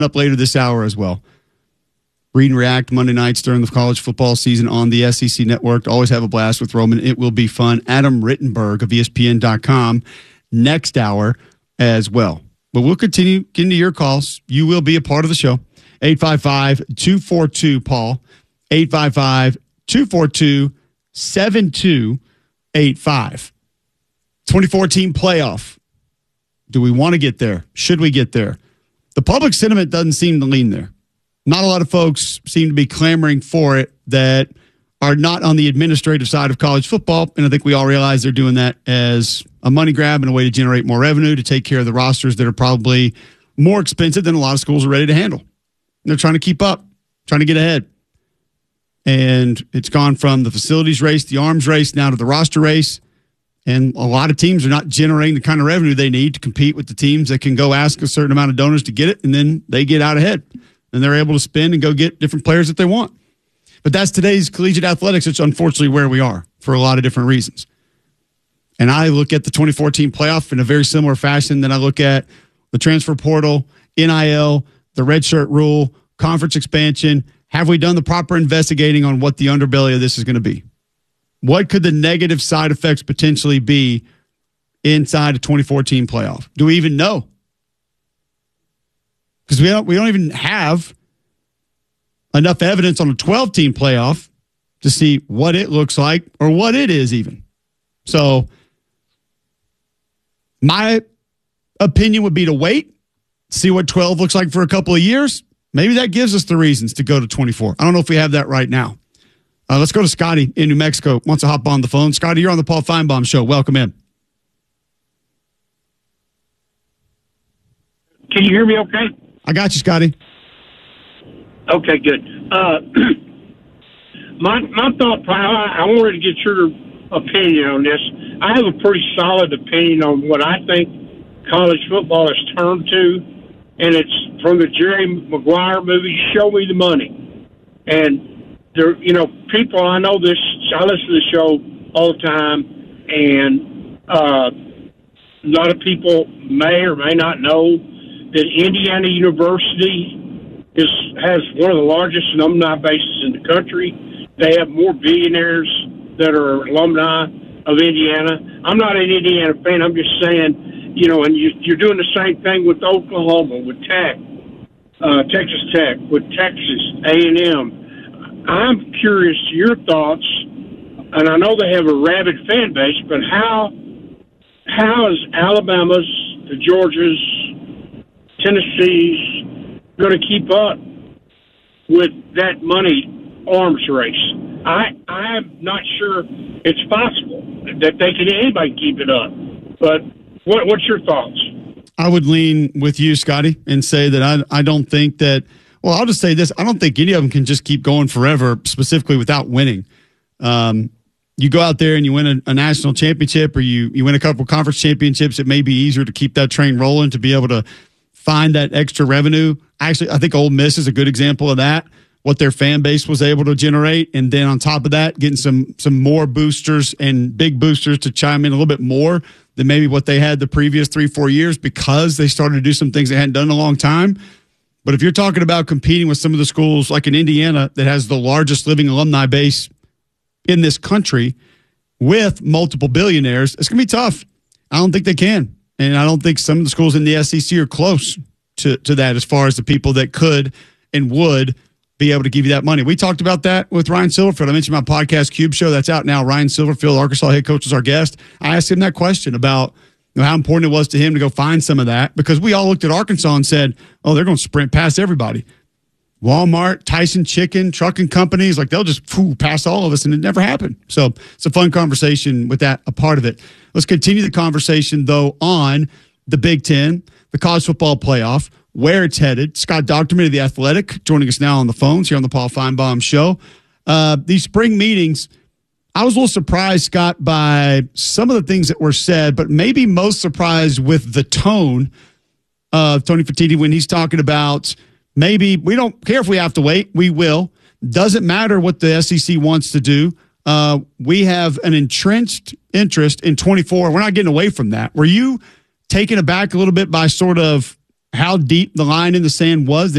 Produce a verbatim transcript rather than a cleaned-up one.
up later this hour as well. Read and React Monday nights during the college football season on the S E C Network. Always have a blast with Roman. It will be fun. Adam Rittenberg of E S P N dot com next hour as well. But we'll continue getting to your calls. You will be a part of the show. eight five five, two four two, Paul. eight five five, two four two, seven two eight five. twenty-four team playoff. Do we want to get there? Should we get there? The public sentiment doesn't seem to lean there. Not a lot of folks seem to be clamoring for it that are not on the administrative side of college football. And I think we all realize they're doing that as a money grab and a way to generate more revenue to take care of the rosters that are probably more expensive than a lot of schools are ready to handle. They're trying to keep up, trying to get ahead. And it's gone from the facilities race, the arms race, now to the roster race. And a lot of teams are not generating the kind of revenue they need to compete with the teams that can go ask a certain amount of donors to get it, and then they get out ahead. And they're able to spend and go get different players that they want. But that's today's collegiate athletics. It's unfortunately where we are for a lot of different reasons. And I look at the twenty-four team playoff in a very similar fashion than I look at the transfer portal, N I L, the redshirt rule, conference expansion. Have we done the proper investigating on what the underbelly of this is going to be? What could the negative side effects potentially be inside a twenty-four team playoff? Do we even know? Because we don't, we don't even have enough evidence on a twelve team playoff to see what it looks like or what it is even. So my opinion would be to wait, see what twelve looks like for a couple of years. Maybe that gives us the reasons to go to twenty-four. I don't know if we have that right now. Uh, let's go to Scotty in New Mexico. Wants to hop on the phone. Scotty, you're on the Paul Feinbaum Show. Welcome in. Can you hear me okay? I got you, Scotty. Okay, good. Uh, my my thought, I, I wanted to get your opinion on this. I have a pretty solid opinion on what I think college football has turned to, and it's from the Jerry Maguire movie, Show Me the Money. And there, you know, people, I know this, I listen to the show all the time, and uh, a lot of people may or may not know that Indiana University is has one of the largest alumni bases in the country. They have more billionaires that are alumni of Indiana. I'm not an Indiana fan. I'm just saying, you know, and you, you're doing the same thing with Oklahoma, with Tech, uh, Texas Tech, with Texas A and M. I'm curious to your thoughts, and I know they have a rabid fan base, but how how is Alabama's, the Georgia's, Tennessee's going to keep up with that money arms race? I I'm not sure it's possible that they can anybody keep it up. But what what's your thoughts? I would lean with you, Scotty, and say that I I don't think that. Well, I'll just say this. I don't think any of them can just keep going forever, specifically without winning. Um, you go out there and you win a, a national championship, or you, you win a couple conference championships, it may be easier to keep that train rolling, to be able to find that extra revenue. Actually, I think Ole Miss is a good example of that, what their fan base was able to generate. And then on top of that, getting some some more boosters and big boosters to chime in a little bit more than maybe what they had the previous three, four years, because they started to do some things they hadn't done in a long time. But if you're talking about competing with some of the schools like in Indiana that has the largest living alumni base in this country with multiple billionaires, it's going to be tough. I don't think they can. And I don't think some of the schools in the S E C are close to, to that as far as the people that could and would be able to give you that money. We talked about that with Ryan Silverfield. I mentioned my podcast Cube Show. That's out now. Ryan Silverfield, Arkansas head coach, is our guest. I asked him that question about you know, how important it was to him to go find some of that, because we all looked at Arkansas and said, oh, they're going to sprint past everybody. Walmart, Tyson Chicken, trucking companies, like they'll just phew, pass all of us, and it never happened. So it's a fun conversation with that, a part of it. Let's continue the conversation, though, on the Big Ten, the college football playoff, where it's headed. Scott Docterman of The Athletic joining us now on the phones here on the Paul Feinbaum Show. Uh, these spring meetings, I was a little surprised, Scott, by some of the things that were said, but maybe most surprised with the tone of Tony Fertitta when he's talking about maybe we don't care if we have to wait. We will. Doesn't matter what the S E C wants to do. Uh, we have an entrenched interest in twenty-four. We're not getting away from that. Were you taken aback a little bit by sort of how deep the line in the sand was.